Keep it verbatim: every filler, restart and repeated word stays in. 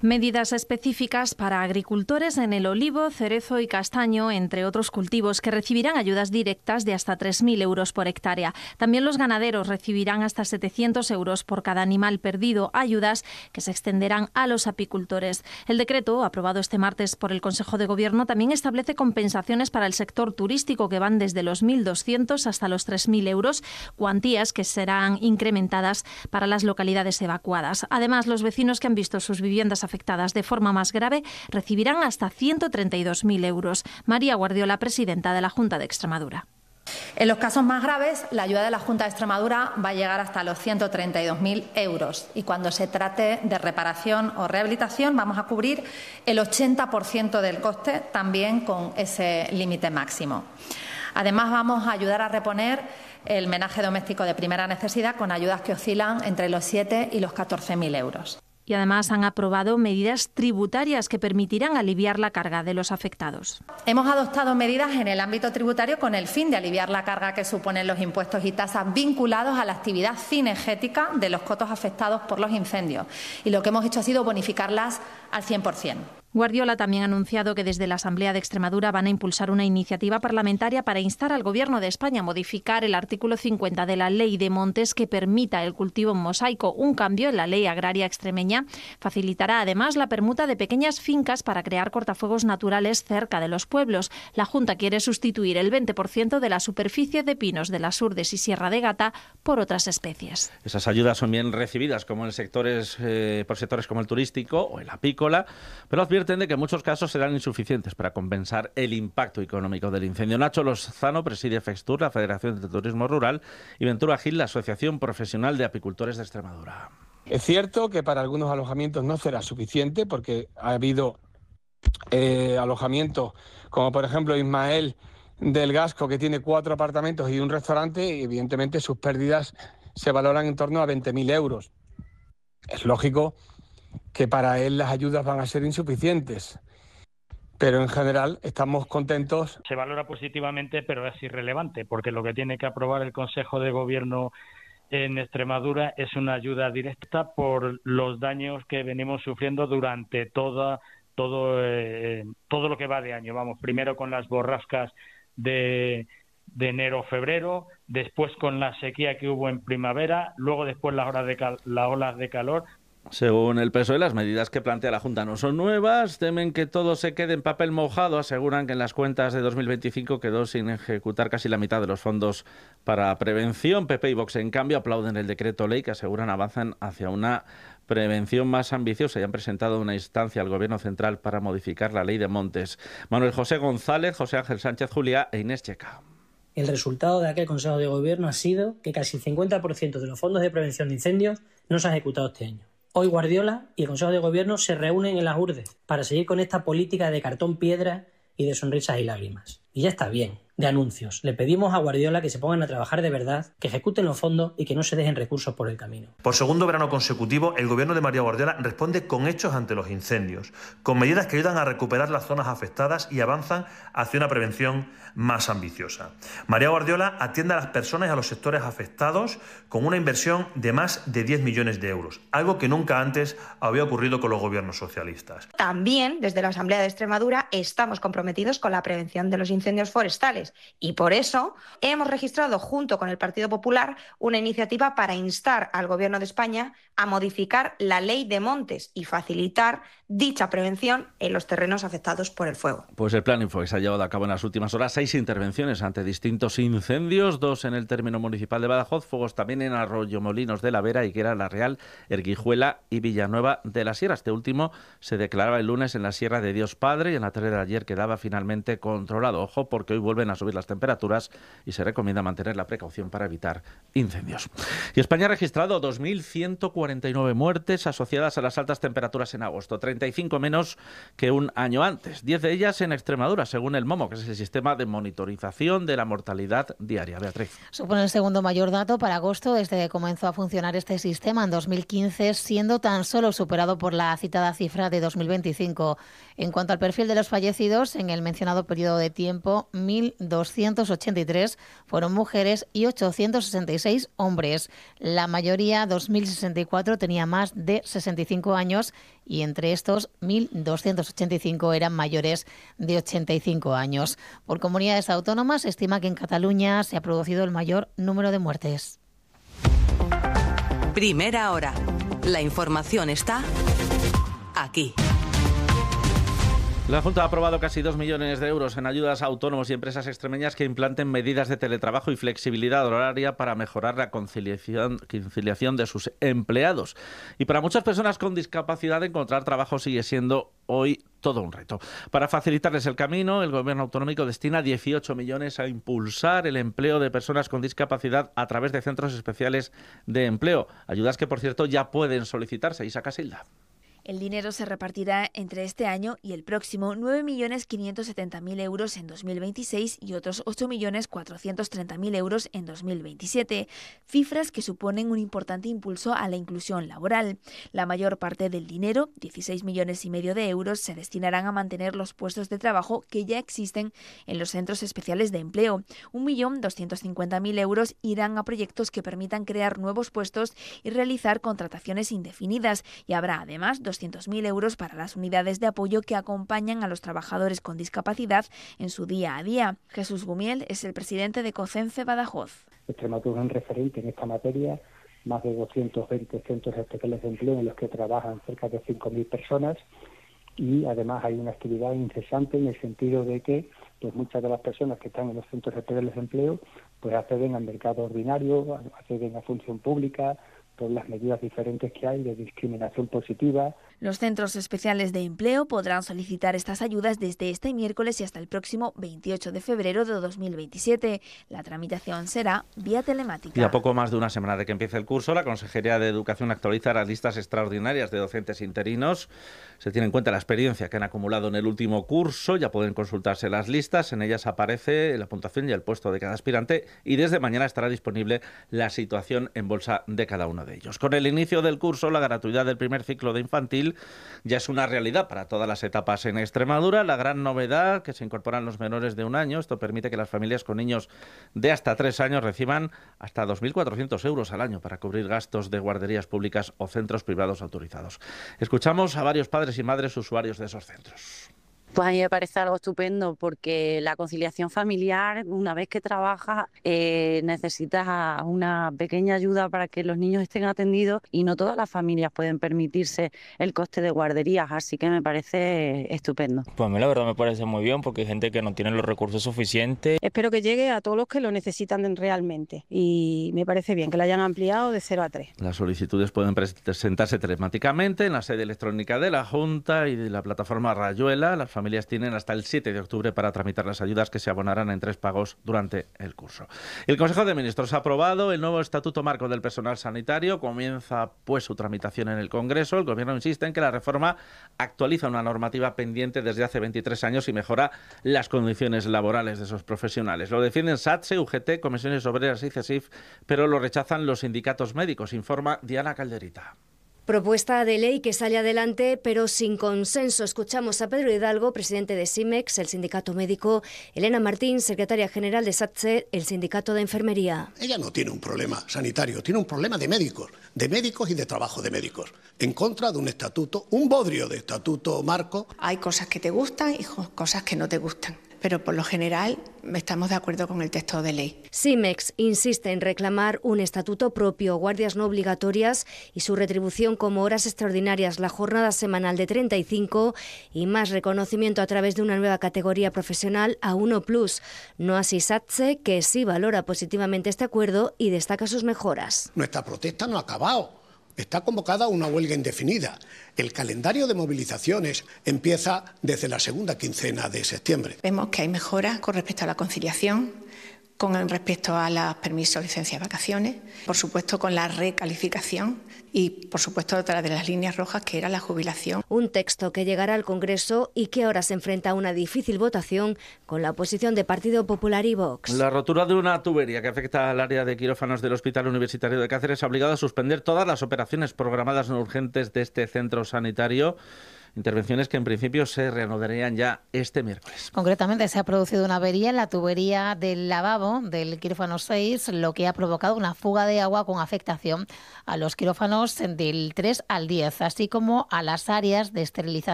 Medidas específicas para agricultores en el olivo, cerezo y castaño, entre otros cultivos, que recibirán ayudas directas de hasta tres mil euros por hectárea. También los ganaderos recibirán hasta setecientos euros por cada animal perdido, ayudas que se extenderán a los apicultores. El decreto, aprobado este martes por el Consejo de Gobierno, también establece compensaciones para el sector turístico que van desde los mil doscientos hasta los tres mil euros, cuantías que serán incrementadas para las localidades evacuadas. Además, los vecinos que han visto sus viviendas afectadas afectadas de forma más grave recibirán hasta ciento treinta y dos mil euros. María Guardiola, presidenta de la Junta de Extremadura. En los casos más graves, la ayuda de la Junta de Extremadura va a llegar hasta los ciento treinta y dos mil euros y cuando se trate de reparación o rehabilitación vamos a cubrir el ochenta por ciento del coste también con ese límite máximo. Además, vamos a ayudar a reponer el menaje doméstico de primera necesidad con ayudas que oscilan entre los siete y los catorce mil euros. Y además han aprobado medidas tributarias que permitirán aliviar la carga de los afectados. Hemos adoptado medidas en el ámbito tributario con el fin de aliviar la carga que suponen los impuestos y tasas vinculados a la actividad cinegética de los cotos afectados por los incendios. Y lo que hemos hecho ha sido bonificarlas al cien por cien. Guardiola también ha anunciado que desde la Asamblea de Extremadura van a impulsar una iniciativa parlamentaria para instar al Gobierno de España a modificar el artículo cincuenta de la Ley de Montes que permita el cultivo en mosaico. Un cambio en la ley agraria extremeña facilitará además la permuta de pequeñas fincas para crear cortafuegos naturales cerca de los pueblos. La Junta quiere sustituir el veinte por ciento de la superficie de pinos de las Urdes y Sierra de Gata por otras especies. Esas ayudas son bien recibidas como en sectores, eh, por sectores como el turístico o el apícola, pero advierte de que en muchos casos serán insuficientes para compensar el impacto económico del incendio. Nacho Lozano preside FEXTUR, la Federación de Turismo Rural, y Ventura Gil, la Asociación Profesional de Apicultores de Extremadura. Es cierto que para algunos alojamientos no será suficiente porque ha habido eh, alojamientos como por ejemplo Ismael del Gasco, que tiene cuatro apartamentos y un restaurante, y evidentemente sus pérdidas se valoran en torno a veinte mil euros. Es lógico que para él las ayudas van a ser insuficientes, pero en general estamos contentos. Se valora positivamente, pero es irrelevante, porque lo que tiene que aprobar el Consejo de Gobierno en Extremadura es una ayuda directa por los daños que venimos sufriendo durante toda, todo, eh, todo lo que va de año. Vamos, primero con las borrascas de, de enero-febrero, después con la sequía que hubo en primavera, luego después las olas de, cal, las olas de calor. Según el P S O E, las medidas que plantea la Junta no son nuevas, temen que todo se quede en papel mojado, aseguran que en las cuentas de dos mil veinticinco quedó sin ejecutar casi la mitad de los fondos para prevención. P P y Vox, en cambio, aplauden el decreto ley que aseguran avanzan hacia una prevención más ambiciosa y han presentado una instancia al Gobierno central para modificar la ley de montes. Manuel José González, José Ángel Sánchez Juliá e Inés Checa. El resultado de aquel Consejo de Gobierno ha sido que casi el cincuenta por ciento de los fondos de prevención de incendios no se ha ejecutado este año. Hoy Guardiola y el Consejo de Gobierno se reúnen en las Urdes para seguir con esta política de cartón piedra y de sonrisas y lágrimas. Y ya está bien de anuncios. Le pedimos a Guardiola que se pongan a trabajar de verdad, que ejecuten los fondos y que no se dejen recursos por el camino. Por segundo verano consecutivo, el Gobierno de María Guardiola responde con hechos ante los incendios, con medidas que ayudan a recuperar las zonas afectadas y avanzan hacia una prevención más ambiciosa. María Guardiola atiende a las personas y a los sectores afectados con una inversión de más de diez millones de euros, algo que nunca antes había ocurrido con los gobiernos socialistas. También, desde la Asamblea de Extremadura, estamos comprometidos con la prevención de los incendios forestales y por eso hemos registrado junto con el Partido Popular una iniciativa para instar al Gobierno de España a modificar la Ley de Montes y facilitar dicha prevención en los terrenos afectados por el fuego. Pues el plan Info que se ha llevado a cabo en las últimas horas, seis intervenciones ante distintos incendios, dos en el término municipal de Badajoz, fuegos también en Arroyomolinos de la Vera, Higuera, La Real, Erguijuela y Villanueva de la Sierra. Este último se declaraba el lunes en la Sierra de Dios Padre y en la tarde de ayer quedaba finalmente controlado. Ojo, porque hoy vuelven a subir las temperaturas y se recomienda mantener la precaución para evitar incendios. Y España ha registrado dos mil ciento cuarenta y nueve muertes asociadas a las altas temperaturas en agosto, treinta y cinco menos que un año antes, diez de ellas en Extremadura, según el MOMO, que es el sistema de monitorización de la mortalidad diaria. Beatriz. Supone el segundo mayor dato para agosto desde que comenzó a funcionar este sistema en dos mil quince, siendo tan solo superado por la citada cifra de dos mil veinticinco. En cuanto al perfil de los fallecidos, en el mencionado periodo de tiempo, grupo, mil doscientos ochenta y tres, fueron mujeres y ochocientos sesenta y seis hombres. La mayoría, dos mil sesenta y cuatro, tenía más de sesenta y cinco años y entre estos, mil doscientos ochenta y cinco eran mayores de ochenta y cinco años. Por comunidades autónomas, se estima que en Cataluña se ha producido el mayor número de muertes. Primera hora. La información está aquí. La Junta ha aprobado casi dos millones de euros en ayudas a autónomos y empresas extremeñas que implanten medidas de teletrabajo y flexibilidad horaria para mejorar la conciliación, conciliación de sus empleados. Y para muchas personas con discapacidad, encontrar trabajo sigue siendo hoy todo un reto. Para facilitarles el camino, el Gobierno autonómico destina dieciocho millones a impulsar el empleo de personas con discapacidad a través de centros especiales de empleo. Ayudas que, por cierto, ya pueden solicitarse. Isa Casilda. El dinero se repartirá entre este año y el próximo nueve millones quinientos setenta mil euros en dos mil veintiséis y otros ocho millones cuatrocientos treinta mil euros en dos mil veintisiete, cifras que suponen un importante impulso a la inclusión laboral. La mayor parte del dinero, dieciséis millones y medio de euros, se destinarán a mantener los puestos de trabajo que ya existen en los centros especiales de empleo. un millón doscientos cincuenta mil euros irán a proyectos que permitan crear nuevos puestos y realizar contrataciones indefinidas, y habrá además doscientos mil euros para las unidades de apoyo que acompañan a los trabajadores con discapacidad en su día a día. Jesús Gumiel es el presidente de COCENFE Badajoz. Extremadura es un referente en esta materia, más de doscientos veinte centros especiales de empleo en los que trabajan cerca de cinco mil personas, y además hay una actividad incesante en el sentido de que pues muchas de las personas que están en los centros especiales de empleo pues acceden al mercado ordinario, acceden a función pública, por las medidas diferentes que hay de discriminación positiva. Los centros especiales de empleo podrán solicitar estas ayudas desde este miércoles y hasta el próximo veintiocho de febrero de dos mil veintisiete. La tramitación será vía telemática. Y a poco más de una semana de que empiece el curso, la Consejería de Educación actualiza las listas extraordinarias de docentes interinos. Se tiene en cuenta la experiencia que han acumulado en el último curso. Ya pueden consultarse las listas. En ellas aparece la puntuación y el puesto de cada aspirante. Y desde mañana estará disponible la situación en bolsa de cada uno de ellos. Con el inicio del curso, la gratuidad del primer ciclo de infantil ya es una realidad para todas las etapas en Extremadura. La gran novedad, que se incorporan los menores de un año. Esto permite que las familias con niños de hasta tres años reciban hasta dos mil cuatrocientos euros al año para cubrir gastos de guarderías públicas o centros privados autorizados. Escuchamos a varios padres y madres usuarios de esos centros. Pues a mí me parece algo estupendo porque la conciliación familiar, una vez que trabajas, eh, necesitas una pequeña ayuda para que los niños estén atendidos y no todas las familias pueden permitirse el coste de guarderías, así que me parece estupendo. Pues a mí la verdad me parece muy bien porque hay gente que no tiene los recursos suficientes. Espero que llegue a todos los que lo necesitan realmente y me parece bien que lo hayan ampliado de cero a tres. Las solicitudes pueden presentarse telemáticamente en la sede electrónica de la Junta y de la plataforma Rayuela. Las familias familias tienen hasta el siete de octubre para tramitar las ayudas que se abonarán en tres pagos durante el curso. El Consejo de Ministros ha aprobado el nuevo Estatuto Marco del Personal Sanitario. Comienza pues su tramitación en el Congreso. El Gobierno insiste en que la reforma actualiza una normativa pendiente desde hace veintitrés años y mejora las condiciones laborales de esos profesionales. Lo defienden SATSE, U G T, Comisiones Obreras y CESIF, pero lo rechazan los sindicatos médicos, informa Diana Calderita. Propuesta de ley que sale adelante, pero sin consenso. Escuchamos a Pedro Hidalgo, presidente de SIMEX, el sindicato médico, Elena Martín, secretaria general de SATSE, el sindicato de enfermería. Ella no tiene un problema sanitario, tiene un problema de médicos, de médicos y de trabajo de médicos, en contra de un estatuto, un bodrio de estatuto marco. Hay cosas que te gustan y cosas que no te gustan, pero por lo general estamos de acuerdo con el texto de ley. SIMEX insiste en reclamar un estatuto propio, guardias no obligatorias y su retribución como horas extraordinarias, la jornada semanal de treinta y cinco y más reconocimiento a través de una nueva categoría profesional A uno plus. No así SATSE, que sí valora positivamente este acuerdo y destaca sus mejoras. Nuestra protesta no ha acabado. Está convocada una huelga indefinida. El calendario de movilizaciones empieza desde la segunda quincena de septiembre. Vemos que hay mejoras con respecto a la conciliación, con respecto a los permisos, licencias, vacaciones, por supuesto con la recalificación y, por supuesto, otra de las líneas rojas que era la jubilación. Un texto que llegará al Congreso y que ahora se enfrenta a una difícil votación con la oposición de Partido Popular y Vox. La rotura de una tubería que afecta al área de quirófanos del Hospital Universitario de Cáceres ha obligado a suspender todas las operaciones programadas no urgentes de este centro sanitario. Intervenciones que en principio se reanudarían ya este miércoles. Concretamente se ha producido una avería en la tubería del lavabo del quirófano seis, lo que ha provocado una fuga de agua con afectación a los quirófanos del tres al diez, así como a las áreas de esterilización